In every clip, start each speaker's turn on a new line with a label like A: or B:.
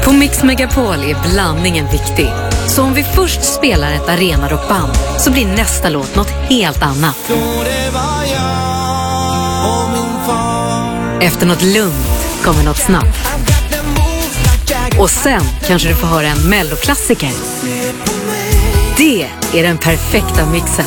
A: På Mix Megapol är blandningen viktig. Så om vi först spelar ett arenarockband så blir nästa låt något helt annat. Efter något lugnt kommer något snabbt. Och sen kanske du får höra en melloklassiker. Det är den perfekta mixen.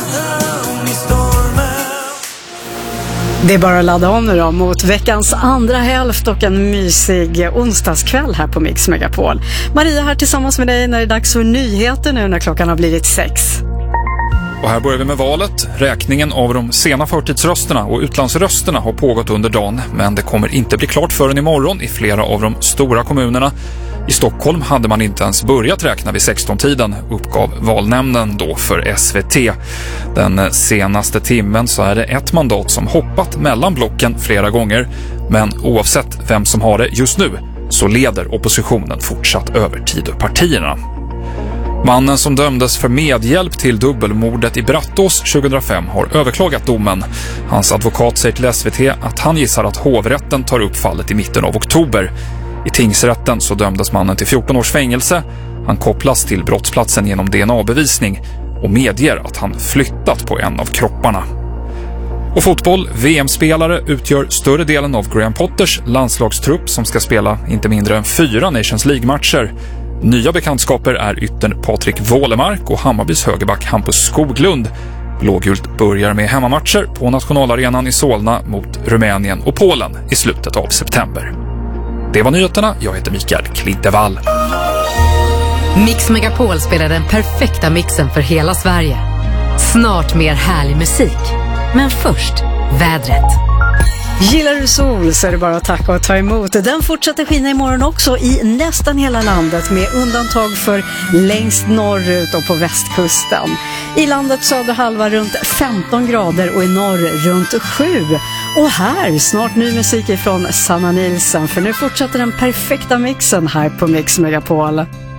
B: Det är bara att ladda om nu då mot veckans andra hälft och en mysig onsdagskväll här på Mix Megapol. Maria här tillsammans med dig när det är dags för nyheter nu när klockan har blivit 6.
C: Och här börjar vi med valet. Räkningen av de sena förtidsrösterna och utlandsrösterna har pågått under dagen, men det kommer inte bli klart förrän imorgon i flera av de stora kommunerna. I Stockholm hade man inte ens börjat räkna vid 16-tiden, uppgav valnämnden då för SVT. Den senaste timmen så är det ett mandat som hoppat mellan blocken flera gånger, men oavsett vem som har det just nu så leder oppositionen fortsatt över Tidöpartierna. Mannen som dömdes för medhjälp till dubbelmordet i Brattås 2005 har överklagat domen. Hans advokat säger till SVT att han gissar att hovrätten tar upp fallet i mitten av oktober. I tingsrätten så dömdes mannen till 14 års fängelse. Han kopplas till brottsplatsen genom DNA-bevisning och medger att han flyttat på en av kropparna. Och fotboll, VM-spelare utgör större delen av Graham Potters landslagstrupp som ska spela inte mindre än 4 Nations League-matcher. Nya bekantskaper är yttern Patrik Wålemark och Hammarbys högerback Hampus Skoglund. Blågult börjar med hemmamatcher på nationalarenan i Solna mot Rumänien och Polen i slutet av september. Det var nyheterna. Jag heter Mikael Klintevall.
A: Mix Megapol spelar den perfekta mixen för hela Sverige. Snart mer härlig musik. Men först, vädret.
B: Gillar du sol så är det bara att tacka och ta emot. Den fortsätter skina imorgon också i nästan hela landet med undantag för längst norrut och på västkusten. I landets södra halva runt 15 grader och i norr runt 7. Och här snart ny musik ifrån Sanna Nilsson, för nu fortsätter den perfekta mixen här på Mix Megapol.